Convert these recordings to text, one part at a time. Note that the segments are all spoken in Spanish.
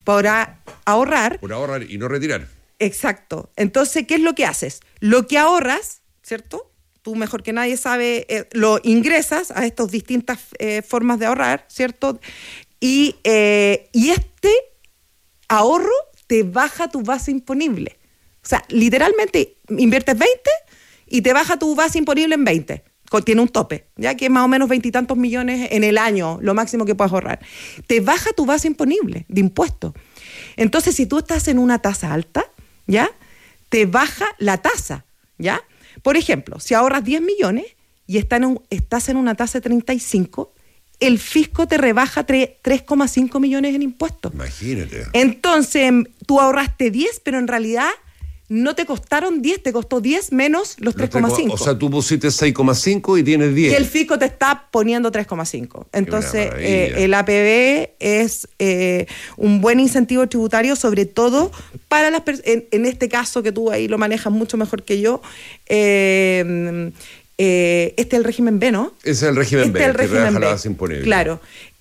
para ahorrar. Por ahorrar y no retirar. Exacto. Entonces, ¿qué es lo que haces? Lo que ahorras, ¿cierto? Tú mejor que nadie sabe, lo ingresas a estas distintas formas de ahorrar, ¿cierto? Y este ahorro te baja tu base imponible. O sea, literalmente inviertes 20 y te baja tu base imponible en 20. Tiene un tope, ya que es más o menos 20 y tantos millones en el año, lo máximo que puedes ahorrar. Te baja tu base imponible de impuestos. Entonces, si tú estás en una tasa alta, ¿ya? Te baja la tasa, ¿ya? Por ejemplo, si ahorras 10 millones y estás en una tasa de 35, el fisco te rebaja 3,5 millones en impuestos. Imagínate. Entonces, tú ahorraste 10, pero en realidad no te costaron 10, te costó 10 menos los 3,5. O sea, tú pusiste 6,5 y tienes 10. Y el fisco te está poniendo 3,5. Entonces, el APB es un buen incentivo tributario, sobre todo para las personas, en este caso que tú ahí lo manejas mucho mejor que yo, este es el régimen B, ¿no? Ese es el régimen B, el que régimen rebaja B. la base imponible. Claro.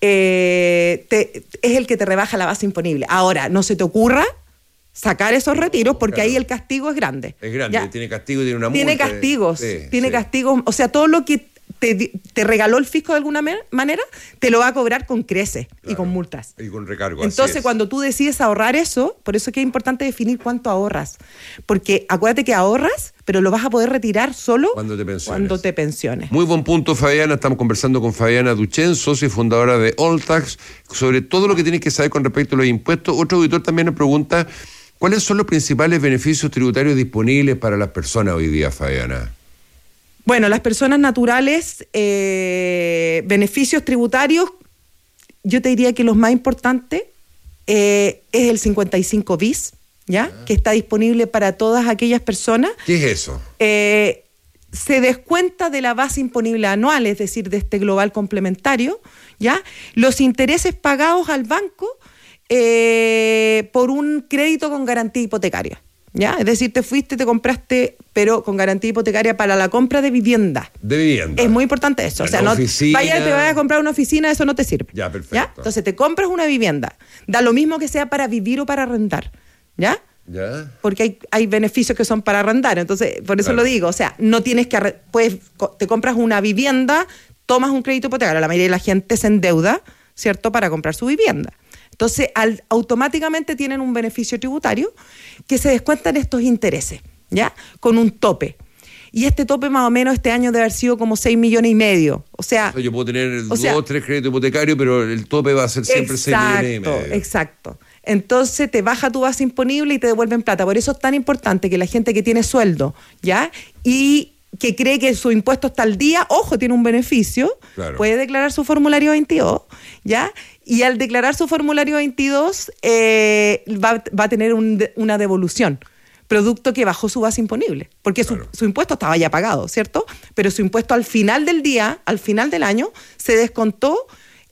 Es el que te rebaja la base imponible. Ahora, no se te ocurra sacar esos retiros, porque claro, ahí el castigo es grande. Es grande, ¿ya? Tiene castigo y tiene una multa. Tiene castigos, sí. castigos. O sea, todo lo que te regaló el fisco de alguna manera, te lo va a cobrar con creces, claro, y con multas. Y con recargo. Entonces, cuando tú decides ahorrar eso, por eso es que es importante definir cuánto ahorras. Porque acuérdate que ahorras, pero lo vas a poder retirar solo cuando te pensiones. Muy buen punto, Fabiana. Estamos conversando con Fabiana Duchén, socia y fundadora de Alltax, sobre todo lo que tienes que saber con respecto a los impuestos. Otro auditor también nos pregunta, ¿cuáles son los principales beneficios tributarios disponibles para las personas hoy día, Fabiana? Bueno, las personas naturales, beneficios tributarios, yo te diría que los más importantes es el 55 bis, ¿ya? Que está disponible para todas aquellas personas. ¿Qué es eso? Se descuenta de la base imponible anual, es decir, de este global complementario, ¿ya? Los intereses pagados al banco por un crédito con garantía hipotecaria. ¿Ya? Es decir, te compraste, pero con garantía hipotecaria para la compra de vivienda. De vivienda. Es muy importante eso. O sea, no te vayas a comprar una oficina, eso no te sirve. Ya, perfecto. ¿Ya? Entonces te compras una vivienda. Da lo mismo que sea para vivir o para arrendar. ¿Ya? ¿Ya? Porque hay beneficios que son para arrendar. Entonces, por eso lo digo. O sea, no tienes que... te compras una vivienda, tomas un crédito hipotecario. La mayoría de la gente se endeuda, ¿cierto?, para comprar su vivienda. Entonces, automáticamente tienen un beneficio tributario que se descuentan estos intereses, ¿ya? Con un tope. Y este tope más o menos este año debe haber sido como 6,5 millones. O sea, yo puedo tener 2 o 3 créditos hipotecarios, pero el tope va a ser siempre 6,5 millones. Exacto. Entonces te baja tu base imponible y te devuelven plata. Por eso es tan importante que la gente que tiene sueldo, ¿ya? Y que cree que su impuesto está al día, ojo, tiene un beneficio, claro, puede declarar su formulario 22, ¿ya? Y al declarar su formulario 22 va a tener una devolución, producto que bajó su base imponible, porque claro, su impuesto estaba ya pagado, ¿cierto? Pero su impuesto al final del día, al final del año, se descontó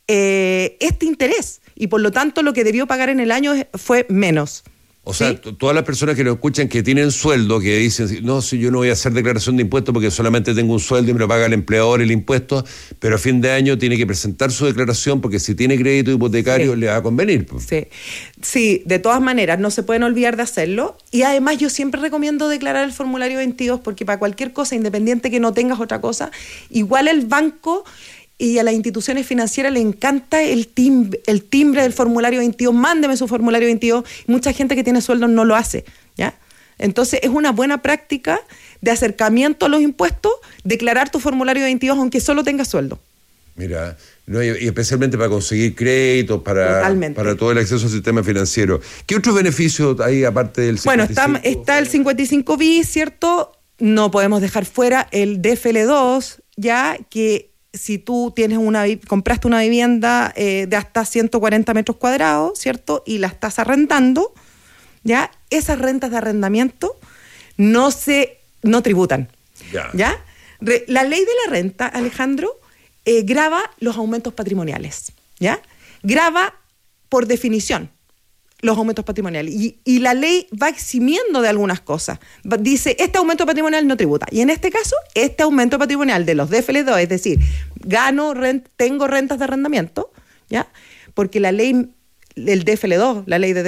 este interés, y por lo tanto lo que debió pagar en el año fue menos. O sea, todas las personas que nos escuchan que tienen sueldo, que dicen, no, si yo no voy a hacer declaración de impuestos porque solamente tengo un sueldo y me lo paga el empleador el impuesto, pero a fin de año tiene que presentar su declaración porque si tiene crédito hipotecario le va a convenir. Pues. Sí, de todas maneras, no se pueden olvidar de hacerlo. Y además yo siempre recomiendo declarar el formulario 22 porque para cualquier cosa, independiente que no tengas otra cosa, igual el banco y a las instituciones financieras le encanta el timbre del formulario 22, mándeme su formulario 22, mucha gente que tiene sueldo no lo hace, ¿ya? Entonces es una buena práctica de acercamiento a los impuestos, declarar tu formulario 22 aunque solo tengas sueldo. Mira, no, y especialmente para conseguir créditos, para todo el acceso al sistema financiero. ¿Qué otros beneficios hay aparte del 55? Bueno, está el 55 bis, ¿cierto? No podemos dejar fuera el DFL2, ya que si tú compraste una vivienda de hasta 140 metros cuadrados, ¿cierto? Y la estás arrendando, ¿ya? Esas rentas de arrendamiento no tributan, ¿ya? La ley de la renta, Alejandro, grava los aumentos patrimoniales, ¿ya? Grava por definición los aumentos patrimoniales. Y la ley va eximiendo de algunas cosas. Dice, este aumento patrimonial no tributa. Y en este caso, este aumento patrimonial de los DFL2, es decir, tengo rentas de arrendamiento, ¿ya? Porque la ley el DFL2, la ley de